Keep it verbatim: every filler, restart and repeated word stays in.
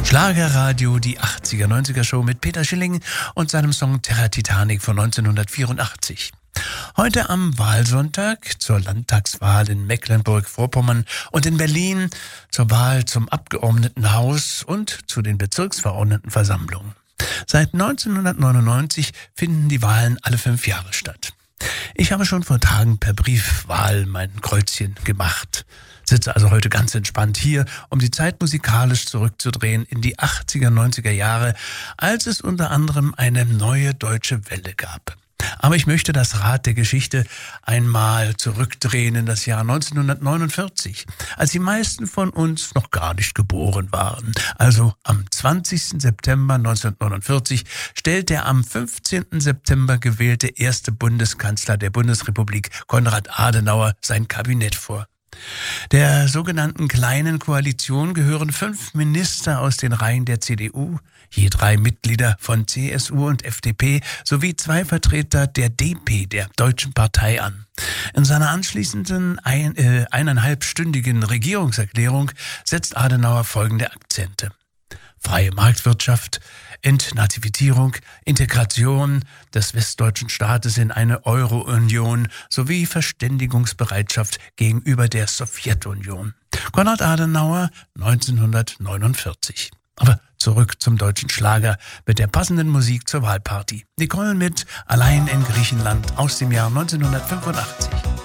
Schlagerradio, die achtziger neunziger Show mit Peter Schilling und seinem Song Terra Titanic von neunzehnhundertvierundachtzig. Heute am Wahlsonntag zur Landtagswahl in Mecklenburg-Vorpommern und in Berlin zur Wahl zum Abgeordnetenhaus und zu den Bezirksverordnetenversammlungen. Seit neunzehnhundertneunundneunzig finden die Wahlen alle fünf Jahre statt. Ich habe schon vor Tagen per Briefwahl mein Kreuzchen gemacht. Sitze also heute ganz entspannt hier, um die Zeit musikalisch zurückzudrehen in die achtziger neunziger Jahre, als es unter anderem eine neue deutsche Welle gab. Aber ich möchte das Rad der Geschichte einmal zurückdrehen in das Jahr neunzehnhundertneunundvierzig, als die meisten von uns noch gar nicht geboren waren. Also am zwanzigsten September neunzehnhundertneunundvierzig stellt der am fünfzehnten September gewählte erste Bundeskanzler der Bundesrepublik, Konrad Adenauer, sein Kabinett vor. Der sogenannten Kleinen Koalition gehören fünf Minister aus den Reihen der C D U, je drei Mitglieder von C S U und F D P sowie zwei Vertreter der D P, der Deutschen Partei, an. In seiner anschließenden ein, äh, eineinhalbstündigen Regierungserklärung setzt Adenauer folgende Akzente: freie Marktwirtschaft, Entnazifizierung, Integration des westdeutschen Staates in eine Euro-Union sowie Verständigungsbereitschaft gegenüber der Sowjetunion. Konrad Adenauer, neunzehnhundertneunundvierzig. Aber zurück zum deutschen Schlager mit der passenden Musik zur Wahlparty. Nicole mit Allein in Griechenland aus dem Jahr neunzehnhundertfünfundachtzig.